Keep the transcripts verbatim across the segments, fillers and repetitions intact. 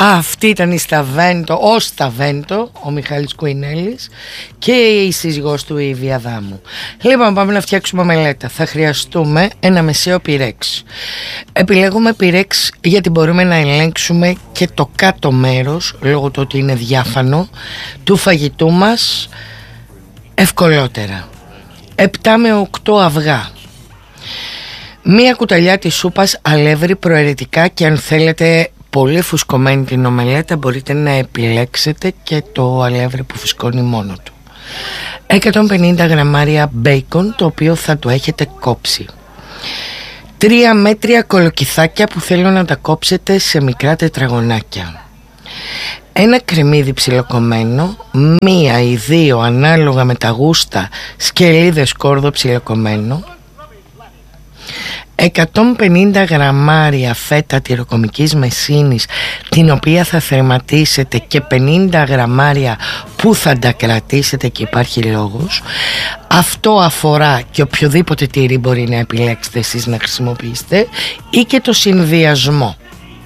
Αυτή ήταν η Σταβέντο, ο Σταβέντο, ο Μιχάλης Κουινέλης και η σύζυγός του η Βία Δάμου. Λοιπόν, πάμε να φτιάξουμε μελέτα. Θα χρειαστούμε ένα μεσαίο πυρέξ. Επιλέγουμε πυρέξ γιατί μπορούμε να ελέγξουμε και το κάτω μέρος, λόγω του ότι είναι διάφανο, του φαγητού μας ευκολότερα. επτά με οκτώ αυγά. Μία κουταλιά της σούπας αλεύρι προαιρετικά, και αν θέλετε πολύ φουσκωμένη την ομελέτα μπορείτε να επιλέξετε και το αλεύρι που φουσκώνει μόνο του. εκατόν πενήντα γραμμάρια μπέικον, το οποίο θα το έχετε κόψει. Τρία μέτρια κολοκυθάκια που θέλω να τα κόψετε σε μικρά τετραγωνάκια. Ένα κρεμμύδι ψιλοκομμένο, μία ή δύο ανάλογα με τα γούστα σκελίδες κόρδο ψιλοκομμένο. εκατόν πενήντα γραμμάρια φέτα τυροκομικής μεσίνης, την οποία θα θερματίσετε, και πενήντα γραμμάρια που θα τα κρατήσετε, και υπάρχει λόγος. Αυτό αφορά και οποιοδήποτε τυρί μπορεί να επιλέξετε εσείς να χρησιμοποιήσετε, ή και το συνδυασμό.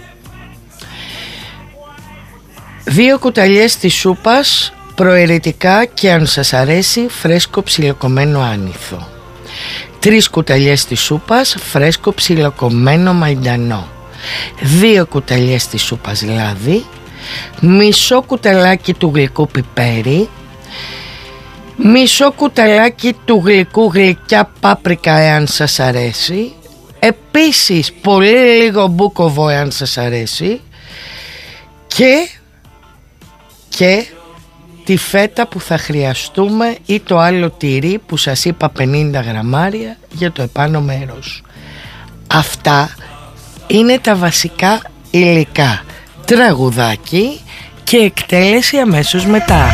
Δύο κουταλιές της σούπας προαιρετικά, και αν σας αρέσει φρέσκο ψιλοκομμένο άνηθο. Τρεις κουταλιές της σούπας φρέσκο ψιλοκομμένο μαϊντανό. Δύο κουταλιές της σούπας λάδι. Μισό κουταλάκι του γλυκού πιπέρι. Μισό κουταλάκι του γλυκού γλυκιά πάπρικα, εάν σας αρέσει. Επίσης πολύ λίγο μπούκοβο, εάν σας αρέσει. Και Και τη φέτα που θα χρειαστούμε, ή το άλλο τυρί που σας είπα πενήντα γραμμάρια για το επάνω μέρος. Αυτά είναι τα βασικά υλικά. Τραγουδάκι και εκτέλεση αμέσως μετά.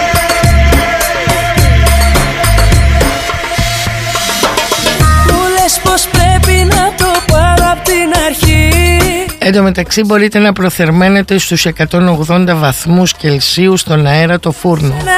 Μου λες πως πρέπει να το πάρω απ' την αρχή. Εν τω μεταξύ μπορείτε να προθερμαίνετε στους εκατόν ογδόντα βαθμούς Κελσίου στον αέρα το φούρνο.